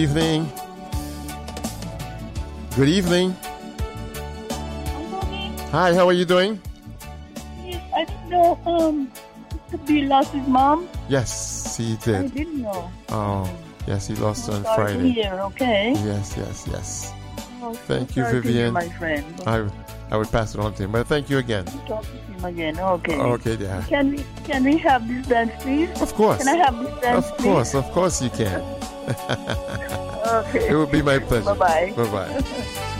Evening. Good evening. Hi, how are you doing? Yes, I didn't know Mr. B lost his mom. Yes, he I did. didn't know. Oh, yes, he lost her on Sorry to Friday. hear, okay? Yes. Oh, Thank you, sorry to hear, Vivian. my friend. I would pass it on to him, but thank you again. Talk to him again, okay. Okay, dear. Can we have this dance, please? Of course. Can I have this dance, Of course you can. Okay. It would be my pleasure. Bye-bye. Bye-bye.